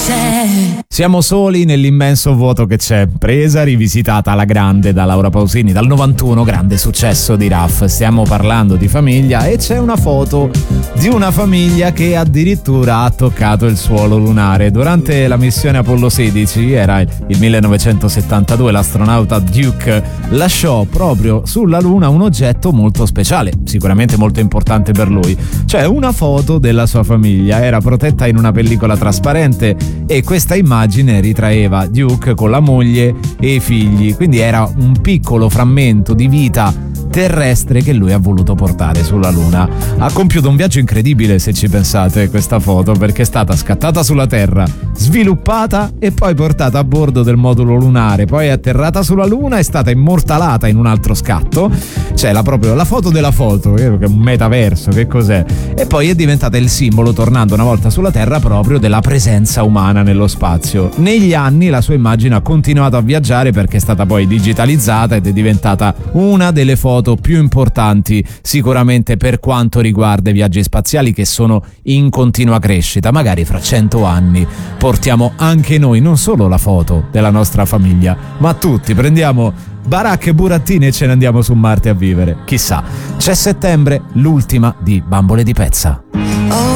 c'è. Siamo soli nell'immenso vuoto che c'è. Presa, rivisitata alla grande da Laura Pausini dal 91, grande successo di Raf. Stiamo parlando di famiglia e c'è una foto di una famiglia che addirittura ha toccato il suolo lunare. Durante la missione Apollo 16, era il 1972, l'astronauta Duke lasciò proprio sulla Luna un oggetto molto speciale, sicuramente molto importante per lui. Cioè una foto della sua famiglia, era protetta in una pellicola trasparente e questa immagine ritraeva Duke con la moglie e i figli, quindi era un piccolo frammento di vita terrestre che lui ha voluto portare sulla Luna. Ha compiuto un viaggio incredibile, se ci pensate, questa foto, perché è stata scattata sulla Terra, sviluppata e poi portata a bordo del modulo lunare, poi è atterrata sulla Luna, è stata immortalata in un altro scatto, c'è proprio la foto della foto, che è un metaverso, che cos'è? E poi è diventata il simbolo, tornando una volta sulla Terra, proprio della presenza umana nello spazio. Negli anni la sua immagine ha continuato a viaggiare perché è stata poi digitalizzata ed è diventata una delle foto più importanti sicuramente per quanto riguarda i viaggi spaziali, che sono in continua crescita. Magari fra 100 anni portiamo anche noi non solo la foto della nostra famiglia, ma tutti prendiamo baracche e burattini e ce ne andiamo su Marte a vivere. Chissà. C'è Settembre, l'ultima di Bambole di Pezza.